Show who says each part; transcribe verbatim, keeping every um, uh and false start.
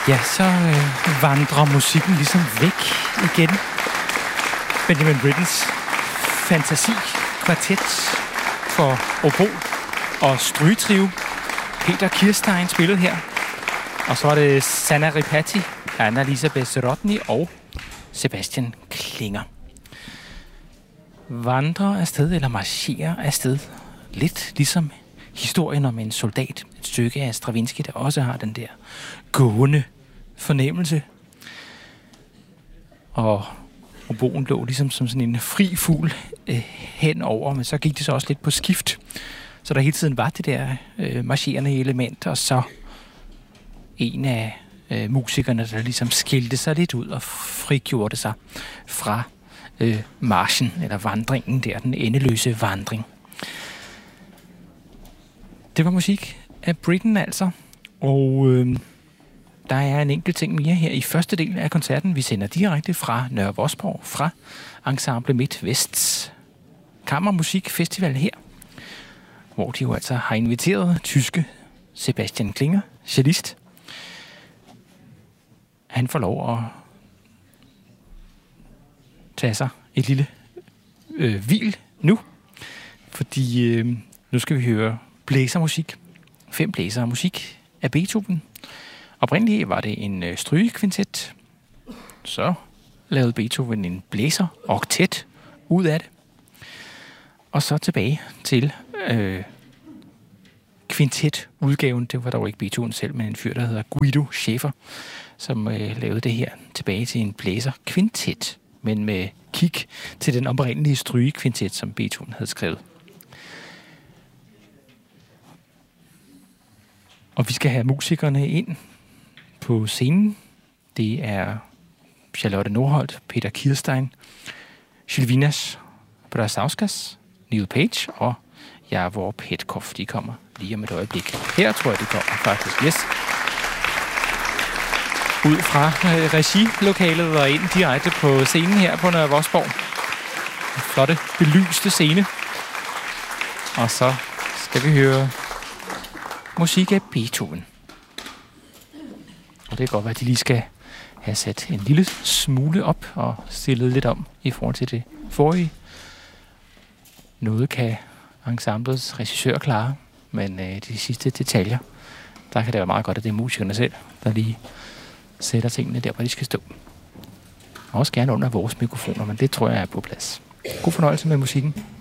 Speaker 1: Ja, så øh, vandrer musikken ligesom væk igen. Benjamin Brittens fantasikvartet for obo og strygetrio. Peter Kirstein spillede her. Og så var det Sanna Ripatti, Anna-Elisabeth Rodny og Sebastian Klinger. Vandrer afsted eller marcherer afsted. Lidt ligesom historien om en soldat. Et stykke af Stravinsky, der også har den der gående fornemmelse. Og oboen lå ligesom som sådan en fri fugl øh, henover, men så gik det så også lidt på skift. Så der hele tiden var det der øh, marcherende element, og så en af øh, musikerne, der ligesom skilte sig lidt ud og frigjorde sig fra øh, marchen, eller vandringen der, den endeløse vandring. Det var musik af Britten altså, og øh, der er en enkelt ting mere her i første del af koncerten. Vi sender direkte fra Nørre Vosborg, fra Ensemble Midt-Vests Kammermusikfestival her, hvor de jo altså har inviteret tyske Sebastian Klinger, cellist. Han får lov at tage sig et lille øh, hvil nu, fordi øh, nu skal vi høre blæsermusik. Fem blæsere musik af Beethoven. Oprindeligt var det en øh, strygekvintet. Så lavede Beethoven en blæser-oktet ud af det. Og så tilbage til øh, kvintet-udgaven. Det var dog ikke Beethoven selv, men en fyr, der hedder Guido Schäfer, som øh, lavede det her tilbage til en blæser-kvintet, men med kig til den oprindelige strygekvintet, som Beethoven havde skrevet. Og vi skal have musikerne ind på scenen. Det er Charlotte Nordholt, Peter Kirstein, Sylvinas Brazauskas, Neil Page og Javor Petkov. De kommer lige om et øjeblik. Her tror jeg, de kommer faktisk. Yes. Ud fra øh, regilokalet og ind direkte på scenen her på Nørre Vosborg. En flotte, belyste scene. Og så skal vi høre musik af Beethoven. Og det kan godt være, at de lige skal have sat en lille smule op og stillet lidt om i forhold til det forrige. Noget kan ensemblets regissør klare, men øh, de sidste detaljer, der kan det være meget godt, at det er musikerne selv, der lige sætter tingene der, hvor de skal stå. Også gerne under vores mikrofoner, men det tror jeg er på plads. God fornøjelse med musikken.